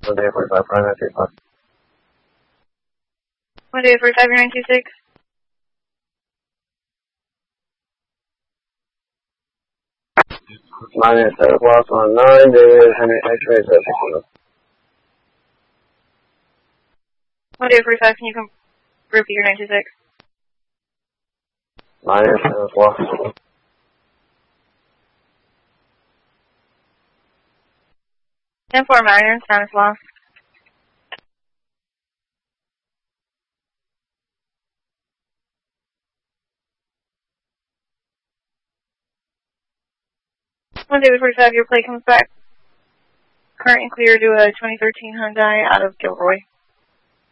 Monday 45, primary 35. Monday 45, your 926. Minus 7 o'clock on 9, David Henry X-rays at 6. Monday 45, can you repeat your 926? Minus 7 o'clock. 10-4 minor, status lost. Monday 45, your plate comes back. Current and clear to a 2013 Hyundai out of Gilroy.